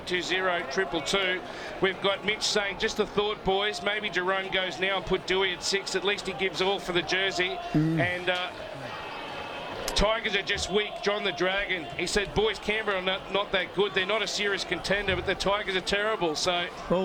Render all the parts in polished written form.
220 We've got Mitch saying, just a thought, boys, maybe Jerome goes now and put Dewey at 6. At least he gives all for the jersey. And Tigers are just weak. John the Dragon, he said, boys, Canberra are not that good. They're not a serious contender, but the Tigers are terrible. So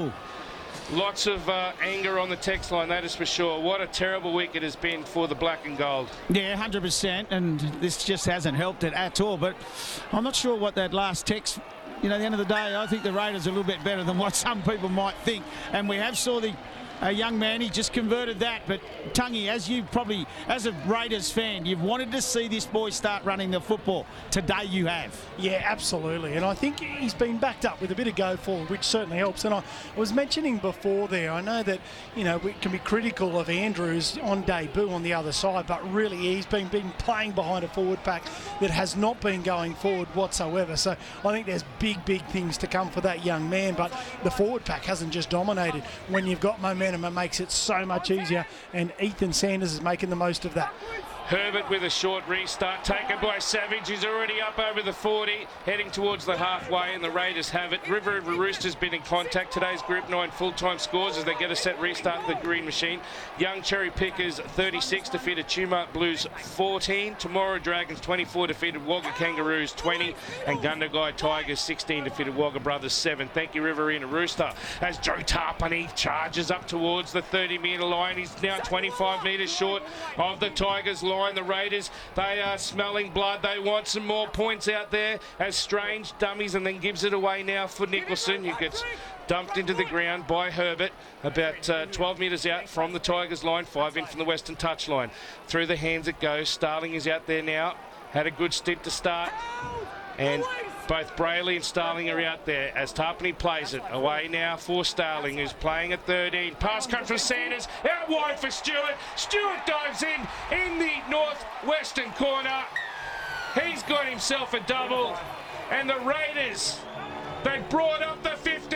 lots of anger on the text line, that is for sure. What a terrible week it has been for the black and gold. Yeah, 100%, and this just hasn't helped it at all. But I'm not sure what that last text, at the end of the day, I think the Raiders are a little bit better than what some people might think. And we have saw a young man, he just converted that. But Tungy, as a Raiders fan, you've wanted to see this boy start running the football. Today you have. Yeah, absolutely. And I think he's been backed up with a bit of go forward, which certainly helps. And I was mentioning before there, I know that, we can be critical of Andrews on debut on the other side, but really he's been playing behind a forward pack that has not been going forward whatsoever. So I think there's big things to come for that young man, but the forward pack hasn't just dominated. When you've got momentum, it makes it so much easier, and Ethan Sanders is making the most of that. Herbert with a short restart taken by Savage. He's already up over the 40, heading towards the halfway, and the Raiders have it. River Roosters been in contact. Today's Group 9 full-time scores as they get a set restart the green machine. Young Cherry Pickers 36 defeated Tumut Blues 14. Tomorrow Dragons 24 defeated Wagga Kangaroos 20, and Gundagai Tigers 16 defeated Wagga Brothers 7. Thank you, Riverina Rooster. As Joe Tarpany charges up towards the 30-metre line. He's now 25 metres short of the Tigers line. The Raiders, they are smelling blood. They want some more points out there as Strange dummies and then gives it away now for Nicholson, who gets dumped into the ground by Herbert about 12 metres out from the Tigers line, 5 in from the Western touchline. Through the hands it goes. Starling is out there now. Had a good stint to start. And both Brayley and Starling are out there as Tarpany plays it. Away now for Starling, who's playing at 13. Pass comes from Sanders. Out wide for Stewart. Stewart dives in the northwestern corner. He's got himself a double. And the Raiders, they brought up the 50.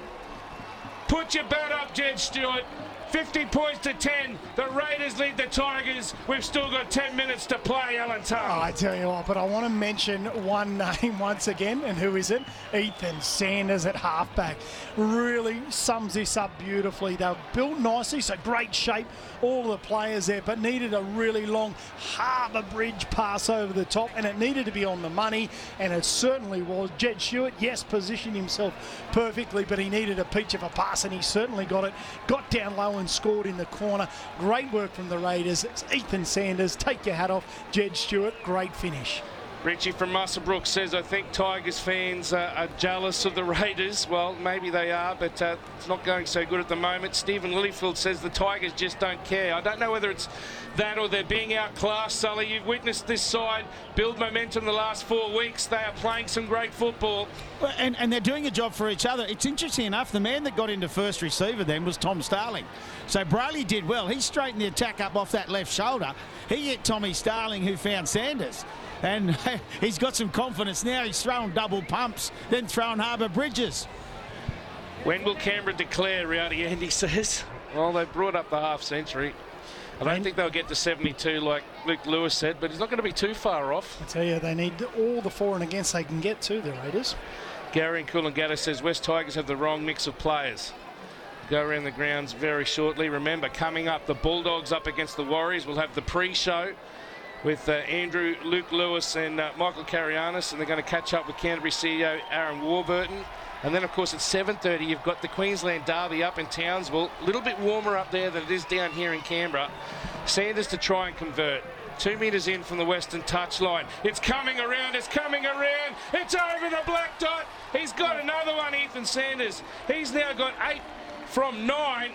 Put your bat up, Jed Stewart. 50 points to 10. The Raiders lead the Tigers. We've still got 10 minutes to play, Alan Tongue. I tell you what, but I want to mention one name once again, and who is it? Ethan Sanders at halfback. Really sums this up beautifully. They were built nicely, so great shape, all the players there, but needed a really long Harbour Bridge pass over the top, and it needed to be on the money, and it certainly was. Jed Stewart, yes, positioned himself perfectly, but he needed a peach of a pass, and he certainly got it. Got down low and scored in the corner. Great work from the Raiders. It's Ethan Sanders. Take your hat off. Jed Stewart, great finish. Richie from Musselbrook says, I think Tigers fans are jealous of the Raiders. Well, maybe they are, but it's not going so good at the moment. Stephen Lilyfield says the Tigers just don't care. I don't know whether it's that or they're being outclassed, Sully. You've witnessed this side build momentum the last 4 weeks. They are playing some great football. Well, and they're doing a job for each other. It's interesting enough, the man that got into first receiver then was Tom Starling. So Brayley did well. He straightened the attack up off that left shoulder. He hit Tommy Starling, who found Sanders. And he's got some confidence now. He's throwing double pumps, then throwing Harbour Bridges. When will Canberra declare, Rowdy Andy says? Well, they brought up the half century. I don't think they'll get to 72 like Luke Lewis said, but he's not going to be too far off. I tell you, they need all the for and against they can get to, the Raiders. Gary in Coolangatta says West Tigers have the wrong mix of players. Go around the grounds very shortly. Remember, coming up, the Bulldogs up against the Warriors. We'll have the pre-show with Andrew, Luke Lewis and Michael Carianis, and they're going to catch up with Canterbury CEO Aaron Warburton. And then, of course, at 7:30, you've got the Queensland Derby up in Townsville. A little bit warmer up there than it is down here in Canberra. Sanders to try and convert. 2 metres in from the Western touchline. It's coming around, it's coming around. It's over the black dot. He's got another one, Ethan Sanders. He's now got 8 from 9.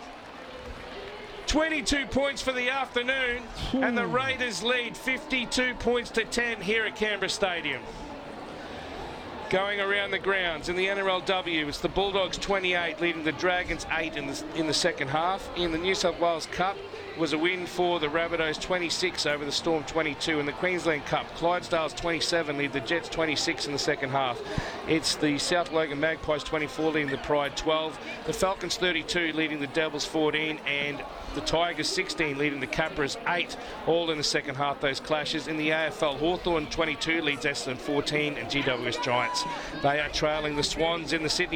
22 points for the afternoon, and the Raiders lead 52 points to 10 here at Canberra Stadium. Going around the grounds in the NRLW, it's the Bulldogs 28 leading the Dragons 8 in the second half. In the New South Wales Cup was a win for the Rabbitohs 26 over the Storm 22. In the Queensland Cup, Clydesdales 27 lead the Jets 26 in the second half. It's the South Logan Magpies 24 leading the Pride 12. The Falcons 32 leading the Devils 14, and the Tigers 16 leading the Capras 8, all in the second half, those clashes. In the AFL, Hawthorn 22 leads Essendon 14, and GWS Giants, they are trailing the Swans in the Sydney